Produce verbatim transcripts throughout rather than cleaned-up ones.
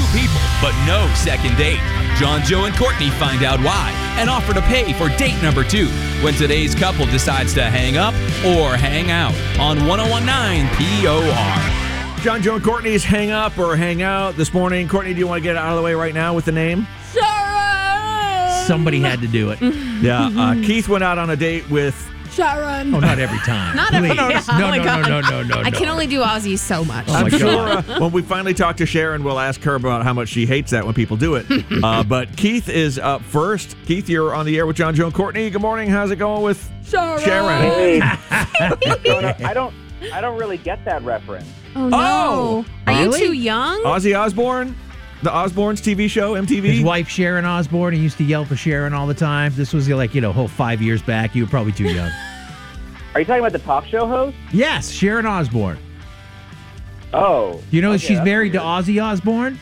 people, but no second date. John, Joe, and Courtney find out why and offer to pay for date number two when today's couple decides to hang up or hang out on one oh one point nine P O R. John, Joe, and Courtney's Hang Up or Hang Out this morning. Courtney, do you want to get it out of the way right now with the name? Sharon! Somebody had to do it. Yeah, uh, Keith went out on a date with... Sharon. Oh, not every time. Not every time. No, Oh no, my no, God. no, no, no, no. I can only do Ozzy so much. Oh, I'm my sure God. uh, when we finally talk to Sharon, we'll ask her about how much she hates that when people do it. uh, but Keith is up first. Keith, you're on the air with John, Joe, and Courtney. Good morning. How's it going with Sharon? Sharon? Hey, I don't, I don't really get that reference. Oh, no. Oh, Are really? you too young? Ozzy Osbourne? The Osbournes T V show, M T V? His wife, Sharon Osbourne, he used to yell for Sharon all the time. This was like, you know, whole five years back. You were probably too young. Are you talking about the talk show host? Yes, Sharon Osbourne. Oh. You know okay, she's that's married to weird. Ozzy Osbourne?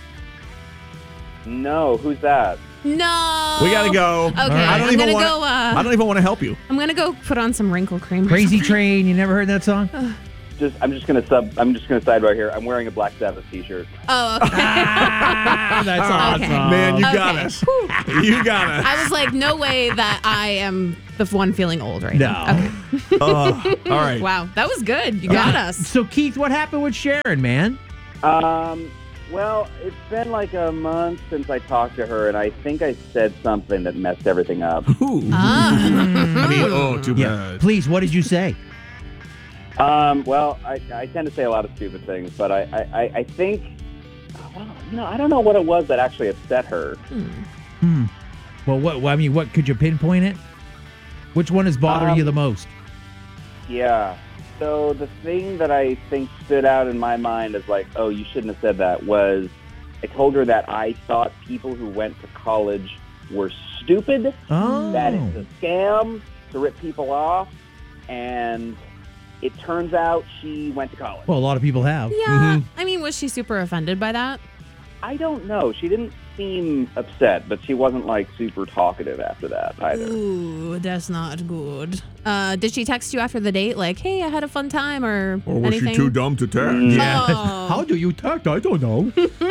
No, who's that? No. We gotta go. Okay, I don't I'm even gonna wanna, go. Uh, I don't even want to help you. I'm gonna go put on some wrinkle cream. or Crazy something. Train. You never heard that song? Just, I'm just gonna sub. I'm just gonna side right here. I'm wearing a Black Sabbath T-shirt. Oh, okay. Ah, that's awesome. Okay. Man, you got Okay. us. You got us. I was like, no way that I am the one feeling old right No. now. Okay. Uh, all right. Wow, that was good. You got us. So, Keith, what happened with Sharon, man? Um. Well, it's been like a month since I talked to her, and I think I said something that messed everything up. Ooh. Ah. I mean, oh, too Yeah. bad. Please, what did you say? Um. Well, I, I tend to say a lot of stupid things, but I, I, I- I think, well, you know, I don't know what it was that actually upset her. Hmm. Well, what? Well, I mean, what could you pinpoint it? Which one is bothering Um, you the most? Yeah. So the thing that I think stood out in my mind as like, oh, you shouldn't have said that, was I told her that I thought people who went to college were stupid, Oh. that it's a scam to rip people off, and it turns out she went to college. Well, a lot of people have. Yeah. I mean, was she super offended by that? I don't know. She didn't seem upset, but she wasn't like super talkative after that either. Ooh, that's not good. Uh, did she text you after the date like, hey, I had a fun time or Or was anything? she too dumb to text? Mm. Yeah. Oh. How do you text? I don't know.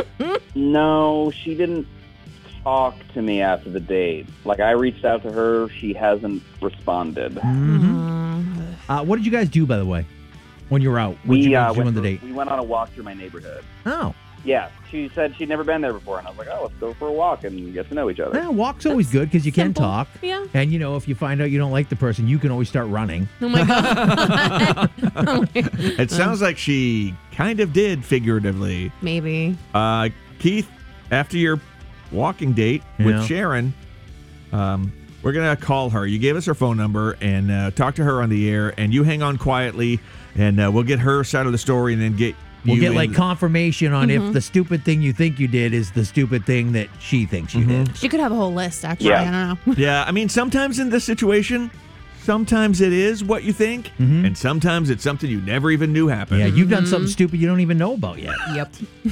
No, she didn't talk to me after the date. Like, I reached out to her. She hasn't responded. Mm-hmm. Uh, what did you guys do, by the way, when you were out? What did you We, guys uh, do went on the for- date? we went on a walk through my neighborhood. Oh. Yeah, she said she'd never been there before, and I was like, oh, let's go for a walk and get to know each other. Yeah, walk's always good because you can simple. talk. Yeah. And, you know, if you find out you don't like the person, you can always start running. Oh my God. Oh my- It sounds like she kind of did, figuratively. Maybe. Uh, Keith, after your walking date with Yeah. Sharon, um, we're going to call her. You gave us her phone number and uh, talk to her on the air, and you hang on quietly, and uh, we'll get her side of the story and then get We'll you get in- like confirmation on Mm-hmm. if the stupid thing you think you did is the stupid thing that she thinks you did. She could have a whole list, actually. Yeah. I don't know. Yeah, I mean, sometimes in this situation, sometimes it is what you think, and sometimes it's something you never even knew happened. Yeah, you've done something stupid you don't even know about yet. Yep.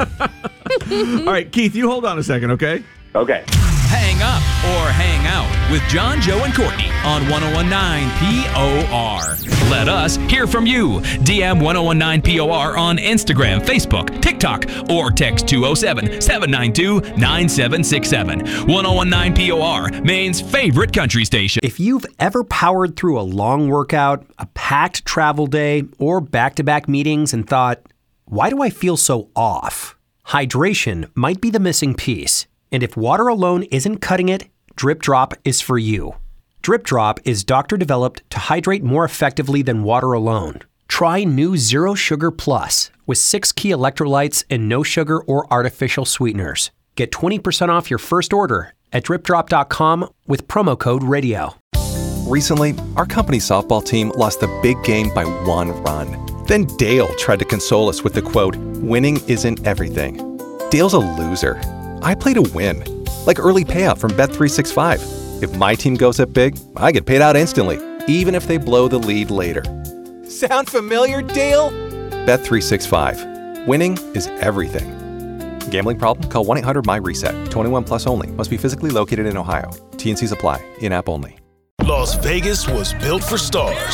All right, Keith, you hold on a second, okay? Okay. Hang up or hang out with John, Joe, and Courtney on one oh one point nine P O R. Let us hear from you. D M one oh one nine P O R on Instagram, Facebook, TikTok, or text two oh seven, seven nine two, nine seven six seven. one oh one nine P O R, Maine's favorite country station. If you've ever powered through a long workout, a packed travel day, or back-to-back meetings and thought, why do I feel so off? Hydration might be the missing piece. And if water alone isn't cutting it, Drip Drop is for you. Drip Drop is doctor-developed to hydrate more effectively than water alone. Try new Zero Sugar Plus with six key electrolytes and no sugar or artificial sweeteners. Get twenty percent off your first order at drip drop dot com with promo code radio. Recently, our company softball team lost the big game by one run. Then Dale tried to console us with the quote, "Winning isn't everything." Dale's a loser. I play to win, like early payout from Bet three sixty-five. If my team goes up big, I get paid out instantly, even if they blow the lead later. Sound familiar, Dale? Bet three sixty-five. Winning is everything. Gambling problem? Call one eight hundred my reset. twenty-one plus only. Must be physically located in Ohio. T and C's apply. In-app only. Las Vegas was built for stars.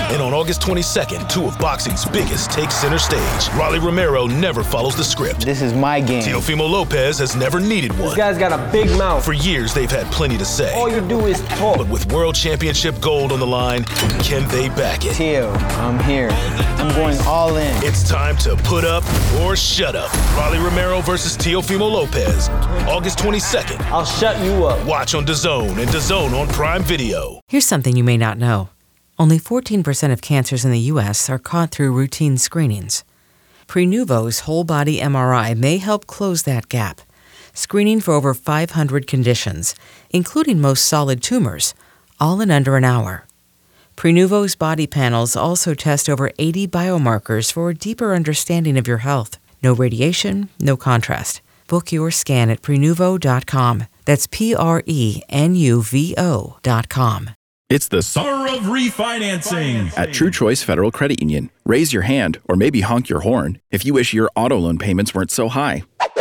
And on August twenty-second, two of boxing's biggest take center stage. Rolly Romero never follows the script. This is my game. Teofimo Lopez has never needed one. This guy's got a big mouth. For years, they've had plenty to say. All you do is talk. But with World Championship gold on the line, can they back it? Teo, I'm here. I'm going all in. It's time to put up or shut up. Rolly Romero versus Teofimo Lopez, August twenty-second. I'll shut you up. Watch on DAZN and DAZN on Prime Video. Here's something you may not know. Only fourteen percent of cancers in the U S are caught through routine screenings. Prenuvo's whole-body M R I may help close that gap, screening for over five hundred conditions, including most solid tumors, all in under an hour. Prenuvo's body panels also test over eighty biomarkers for a deeper understanding of your health. No radiation, no contrast. Book your scan at prenuvo dot com. That's P R E N U V O dot com. It's the summer of refinancing at True Choice Federal Credit Union. Raise your hand or maybe honk your horn if you wish your auto loan payments weren't so high.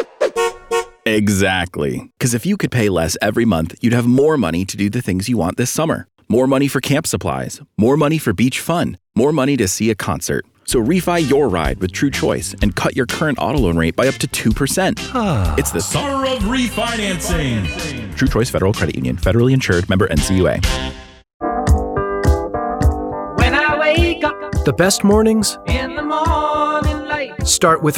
Exactly. Because if you could pay less every month, you'd have more money to do the things you want this summer. More money for camp supplies, more money for beach fun, more money to see a concert. So refi your ride with True Choice and cut your current auto loan rate by up to two percent. It's the summer of refinancing. True Choice Federal Credit Union, federally insured, member N C U A. When I wake up the best mornings in the morning light, start with